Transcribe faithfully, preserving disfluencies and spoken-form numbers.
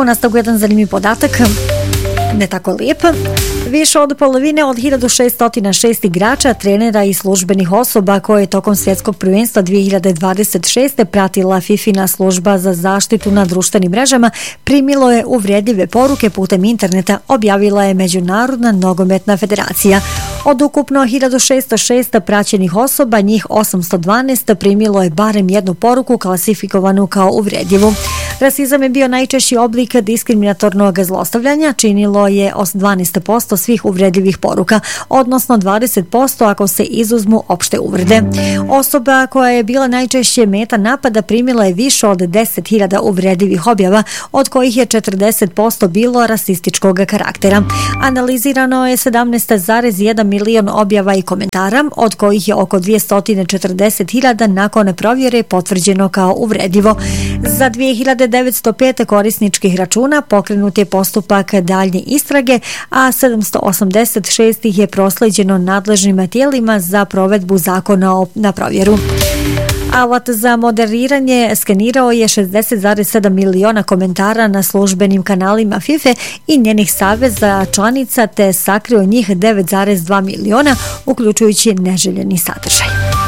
U nastavku jedan zanimljiv podatak, ne tako lijep. Više od polovine od hiljadu šeststo šest igrača, trenera i službenih osoba koje je tokom svjetskog prvenstva dvije hiljade dvadeset šeste pratila Fifina služba za zaštitu na društvenim mrežama primilo je uvredljive poruke putem interneta, objavila je Međunarodna nogometna federacija. Od ukupno hiljadu šeststo šest praćenih osoba, njih osamsto dvanaest primilo je barem jednu poruku klasifikovanu kao uvredljivu. Rasizam je bio najčešći oblik diskriminatornog zlostavljanja, činilo je dvanaest posto svih uvredljivih poruka, odnosno dvadeset posto ako se izuzmu opšte uvrede. Osoba koja je bila najčešće meta napada primila je više od deset hiljada uvredljivih objava, od kojih je četrdeset posto bilo rasističkog karaktera. Analizirano je sedamnaest zarez jedan milion objava i komentara, od kojih je oko dvjesto četrdeset hiljada nakon provjere potvrđeno kao uvredljivo. Za dvije hiljade devetsto pet korisničkih računa pokrenut je postupak daljnje istrage, a sedamsto osamdeset šest ih je prosleđeno nadležnim tijelima za provedbu zakona na provjeru. Alat za moderiranje skenirao je šezdeset zarez sedam miliona komentara na službenim kanalima FIFA i njenih saveza članica te sakrio njih devet zarez dva miliona, uključujući neželjeni sadržaj.